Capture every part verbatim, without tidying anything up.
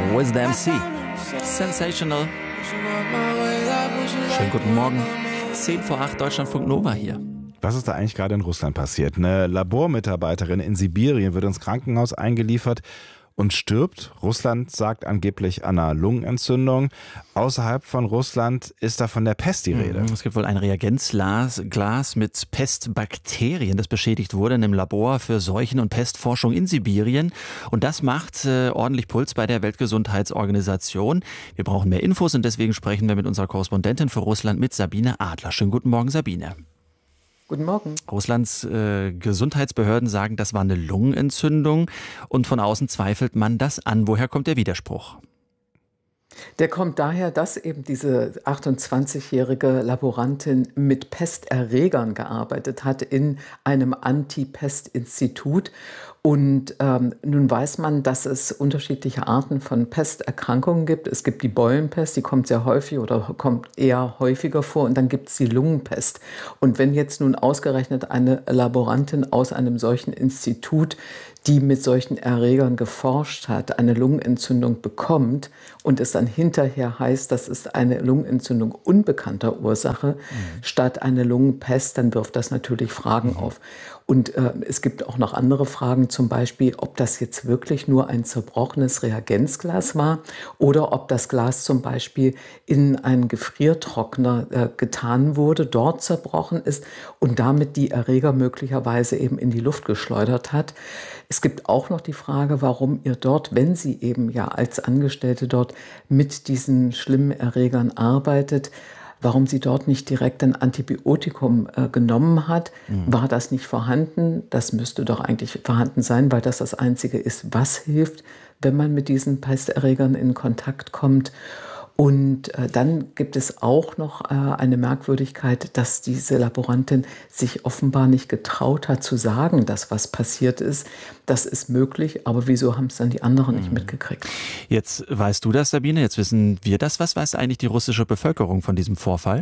Wisdom C. Sensational. Schönen guten Morgen. zehn vor acht, Deutschlandfunk Nova hier. Was ist da eigentlich gerade in Russland passiert? Eine Labormitarbeiterin in Sibirien wird ins Krankenhaus eingeliefert und stirbt. Russland sagt angeblich an einer Lungenentzündung. Außerhalb von Russland ist da von der Pest die Rede. Es gibt wohl ein Reagenzglas Glas mit Pestbakterien, das beschädigt wurde in einem Labor für Seuchen- und Pestforschung in Sibirien. Und das macht äh, ordentlich Puls bei der Weltgesundheitsorganisation. Wir brauchen mehr Infos und deswegen sprechen wir mit unserer Korrespondentin für Russland, mit Sabine Adler. Schönen guten Morgen, Sabine. Guten Morgen. Russlands äh, Gesundheitsbehörden sagen, das war eine Lungenentzündung und von außen zweifelt man das an. Woher kommt der Widerspruch? Der kommt daher, dass eben diese achtundzwanzigjährige Laborantin mit Pesterregern gearbeitet hat in einem Anti-Pest-Institut. Und ähm, nun weiß man, dass es unterschiedliche Arten von Pesterkrankungen gibt. Es gibt die Beulenpest, die kommt sehr häufig oder kommt eher häufiger vor. Und dann gibt es die Lungenpest. Und wenn jetzt nun ausgerechnet eine Laborantin aus einem solchen Institut, die mit solchen Erregern geforscht hat, eine Lungenentzündung bekommt und es dann hinterher heißt, das ist eine Lungenentzündung unbekannter Ursache, mhm. statt eine Lungenpest, dann wirft das natürlich Fragen mhm. auf. Und äh, es gibt auch noch andere Fragen, zum Beispiel, ob das jetzt wirklich nur ein zerbrochenes Reagenzglas war oder ob das Glas zum Beispiel in einen Gefriertrockner äh, getan wurde, dort zerbrochen ist und damit die Erreger möglicherweise eben in die Luft geschleudert hat. Es gibt auch noch die Frage, warum ihr dort, wenn sie eben ja als Angestellte dort mit diesen schlimmen Erregern arbeitet, warum sie dort nicht direkt ein Antibiotikum äh, genommen hat. Mhm. War das nicht vorhanden? Das müsste doch eigentlich vorhanden sein, weil das das Einzige ist, was hilft, wenn man mit diesen Pesterregern in Kontakt kommt. Und äh, dann gibt es auch noch äh, eine Merkwürdigkeit, dass diese Laborantin sich offenbar nicht getraut hat zu sagen, dass was passiert ist. Das ist möglich, aber wieso haben es dann die anderen nicht mitgekriegt? Jetzt weißt du das, Sabine, jetzt wissen wir das. Was weiß eigentlich die russische Bevölkerung von diesem Vorfall?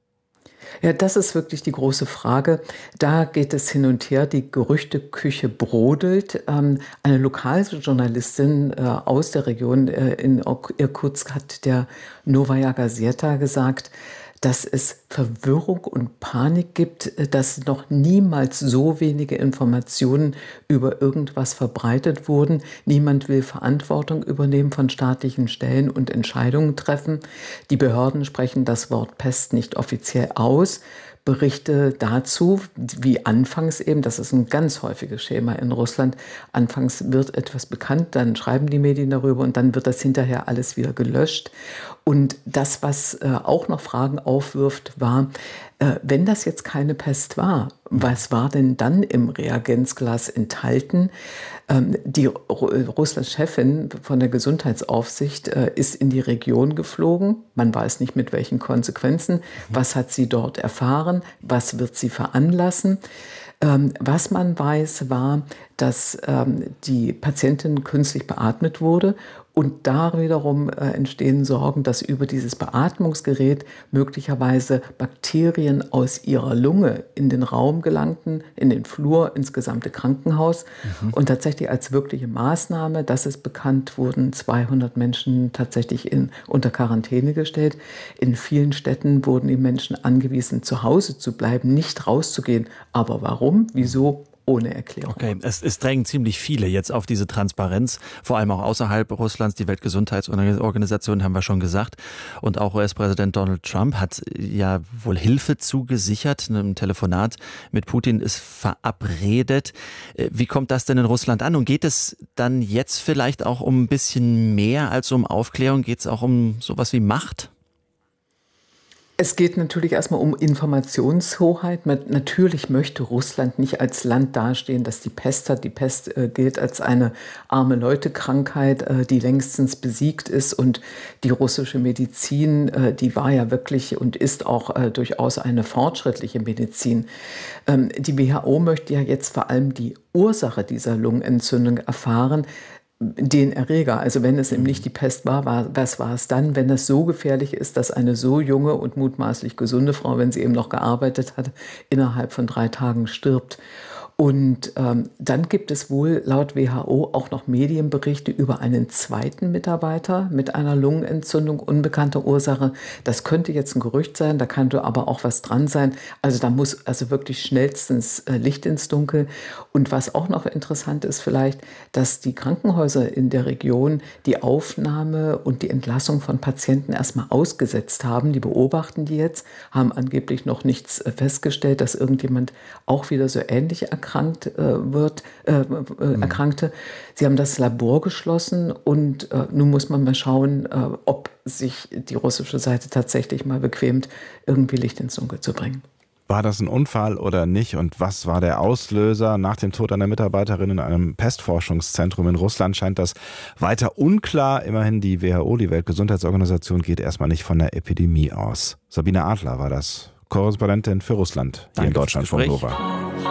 Ja, das ist wirklich die große Frage. Da geht es hin und her, die Gerüchteküche brodelt. Ähm, eine Lokaljournalistin äh, aus der Region äh, in Irkutsk hat der Novaya Gazeta gesagt, dass es Verwirrung und Panik gibt, dass noch niemals so wenige Informationen über irgendwas verbreitet wurden. Niemand will Verantwortung übernehmen von staatlichen Stellen und Entscheidungen treffen. Die Behörden sprechen das Wort Pest nicht offiziell aus. Berichte dazu, wie anfangs eben, das ist ein ganz häufiges Schema in Russland, anfangs wird etwas bekannt, dann schreiben die Medien darüber und dann wird das hinterher alles wieder gelöscht. Und das, was äh, auch noch Fragen aufwirft, war, äh, wenn das jetzt keine Pest war, was war denn dann im Reagenzglas enthalten? Ähm, die Russlands-Chefin von der Gesundheitsaufsicht äh, ist in die Region geflogen. Man weiß nicht, mit welchen Konsequenzen. Was hat sie dort erfahren? Was wird sie veranlassen? Ähm, was man weiß, war, dass ähm, die Patientin künstlich beatmet wurde. Und da wiederum äh, entstehen Sorgen, dass über dieses Beatmungsgerät möglicherweise Bakterien aus ihrer Lunge in den Raum gelangten, in den Flur, ins gesamte Krankenhaus. Mhm. Und tatsächlich als wirkliche Maßnahme, das ist bekannt, wurden zweihundert Menschen tatsächlich in, unter Quarantäne gestellt. In vielen Städten wurden die Menschen angewiesen, zu Hause zu bleiben, nicht rauszugehen. Aber warum? Wieso? Ohne Erklärung. Okay, es, es drängen ziemlich viele jetzt auf diese Transparenz, vor allem auch außerhalb Russlands. Die Weltgesundheitsorganisation haben wir schon gesagt. Und auch U S-Präsident Donald Trump hat ja wohl Hilfe zugesichert. Ein Telefonat mit Putin ist verabredet. Wie kommt das denn in Russland an? Und geht es dann jetzt vielleicht auch um ein bisschen mehr als um Aufklärung? Geht es auch um sowas wie Macht? Es geht natürlich erstmal um Informationshoheit. Natürlich möchte Russland nicht als Land dastehen, das die Pest hat. Die Pest äh, gilt als eine arme Leute-Krankheit, äh, die längstens besiegt ist. Und die russische Medizin, äh, die war ja wirklich und ist auch äh, durchaus eine fortschrittliche Medizin. Ähm, die W H O möchte ja jetzt vor allem die Ursache dieser Lungenentzündung erfahren. Den Erreger, also wenn es eben nicht die Pest war, war, was war es dann, wenn es so gefährlich ist, dass eine so junge und mutmaßlich gesunde Frau, wenn sie eben noch gearbeitet hat, innerhalb von drei Tagen stirbt. Und ähm, dann gibt es wohl laut W H O auch noch Medienberichte über einen zweiten Mitarbeiter mit einer Lungenentzündung unbekannter Ursache. Das könnte jetzt ein Gerücht sein, da könnte aber auch was dran sein. Also da muss also wirklich schnellstens äh, Licht ins Dunkel. Und was auch noch interessant ist vielleicht, dass die Krankenhäuser in der Region die Aufnahme und die Entlassung von Patienten erstmal ausgesetzt haben. Die beobachten die jetzt, haben angeblich noch nichts äh, festgestellt, dass irgendjemand auch wieder so ähnlich erkrankt äh, wird, äh, äh, mhm. erkrankte. Sie haben das Labor geschlossen und äh, nun muss man mal schauen, äh, ob sich die russische Seite tatsächlich mal bequemt, irgendwie Licht ins Dunkel zu bringen. War das ein Unfall oder nicht? Und was war der Auslöser? Nach dem Tod einer Mitarbeiterin in einem Pestforschungszentrum in Russland scheint das weiter unklar. Immerhin die W H O, die Weltgesundheitsorganisation, geht erstmal nicht von der Epidemie aus. Sabine Adler war das, Korrespondentin für Russland hier Danke in Deutschland von Nova.